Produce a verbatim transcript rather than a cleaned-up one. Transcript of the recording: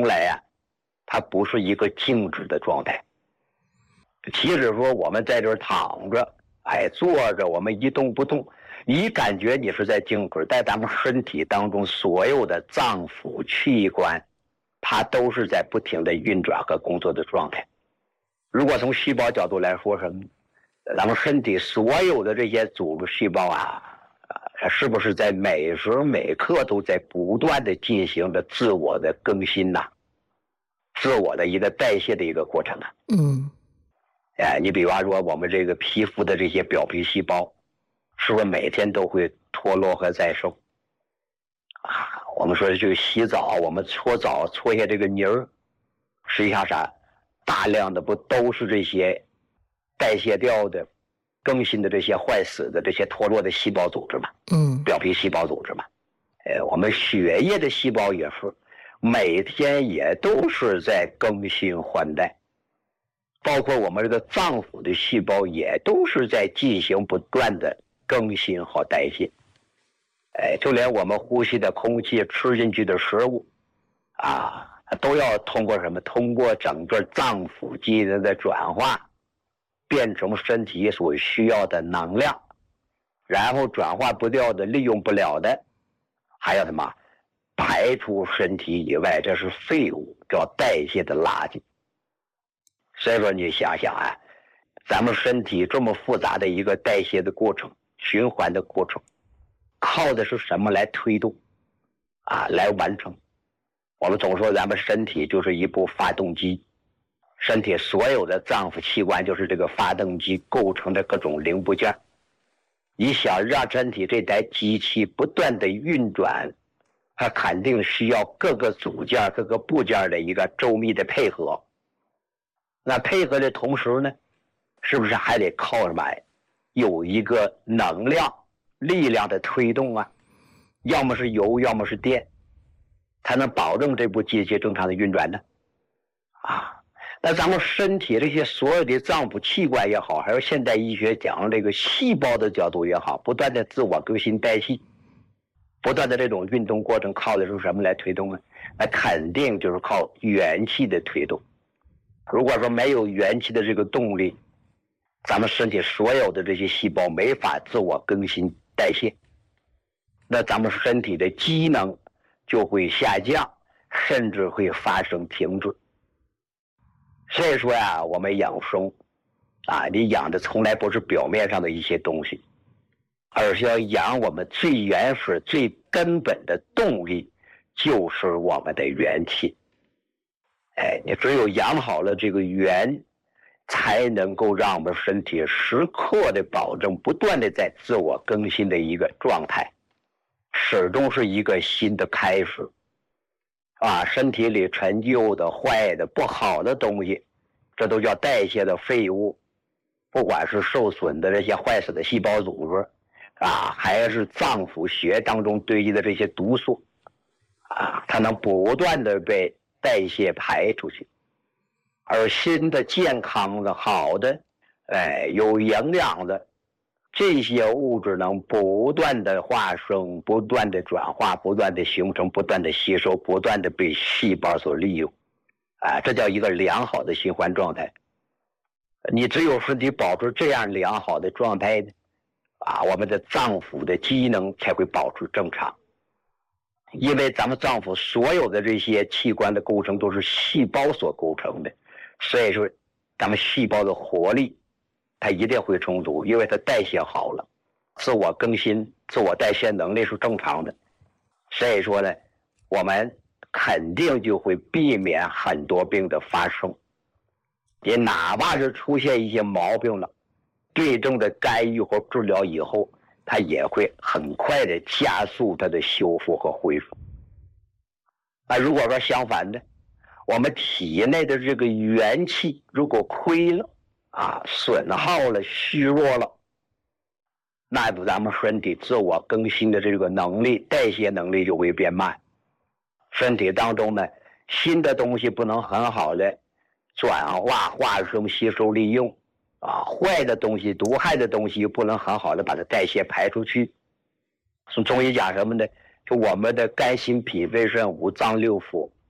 从来啊，它不是一个静止的状态。即使说我们在这儿躺着，哎，坐着，我们一动不动，你感觉你是在静止，在咱们身体当中所有的脏腑器官，它都是在不停的运转和工作的状态。如果从细胞角度来说，什么？咱们身体所有的这些组织细胞啊，是不是在每时每刻都在不断的进行着自我的更新呐、啊？自我的一个代谢的一个过程啊。 嗯。 哎，你比方说我们这个皮肤的这些表皮细胞，是不是每天都会脱落和再生？啊，我们说这个洗澡，我们搓澡搓下这个泥儿，实际上啥，大量的不都是这些代谢掉的、更新的这些坏死的、这些脱落的细胞组织嘛？ 嗯， 表皮细胞组织嘛。呃，我们血液的细胞也是，每天也都是在更新换代。包括我们这个脏腑的细胞也都是在进行不断的更新和代谢，哎，就连我们呼吸的空气、吃进去的食物，啊，都要通过什么？通过整个脏腑机能的转化，变成身体所需要的能量，然后转化不掉的、利用不了的，还要什么？排出身体以外，这是废物，叫代谢的垃圾。所以说你想想啊，咱们身体这么复杂的一个代谢的过程、循环的过程，靠的是什么来推动啊，来完成？我们总说咱们身体就是一部发动机，身体所有的脏腑器官就是这个发动机构成的各种零部件。你想让身体这台机器不断的运转，它肯定需要各个组件、各个部件的一个周密的配合。那配合的同时呢，是不是还得靠什么？有一个能量、力量的推动啊，要么是油，要么是电，才能保证这部机器正常的运转呢？啊，那咱们身体这些所有的脏腑器官也好，还有现代医学讲这个细胞的角度也好，不断的自我更新代谢，不断的这种运动过程，靠的是什么来推动呢？那肯定就是靠元气的推动。如果说没有元气的这个动力，咱们身体所有的这些细胞没法自我更新代谢，那咱们身体的机能就会下降，甚至会发生停滞。所以说呀，我们养生啊，你养的从来不是表面上的一些东西，而是要养我们最原始、最根本的动力，就是我们的元气。哎，你只有养好了这个元，才能够让我们身体时刻的保证不断的在自我更新的一个状态，始终是一个新的开始。啊，身体里陈旧的、坏的、不好的东西，这都叫代谢的废物。不管是受损的这些坏死的细胞组织，啊，还是脏腑血当中堆积的这些毒素，啊，它能不断的被代谢排出去，而新的、健康的、好的，哎，有营养的这些物质能不断的化生、不断的转化、不断的形成、不断的吸收、不断的被细胞所利用，啊，这叫一个良好的循环状态。你只有身体保持这样良好的状态呢，啊，我们的脏腑的机能才会保持正常。因为咱们脏腑所有的这些器官的构成都是细胞所构成的，所以说咱们细胞的活力它一定会充足，因为它代谢好了，自我更新、自我代谢能力是正常的。所以说呢，我们肯定就会避免很多病的发生。也哪怕是出现一些毛病了，对症的干预或治疗以后，它也会很快的加速它的修复和恢复。那如果说相反的，我们体内的这个元气如果亏了啊，损耗了、虚弱了，那咱们身体自我更新的这个能力、代谢能力就会变慢。身体当中呢，新的东西不能很好的转化、化生、吸收、利用啊，坏的东西、毒害的东西又不能很好的把它代谢排出去。从中医讲什么呢？就我们的肝、心、脾、肺、肾、五脏六腑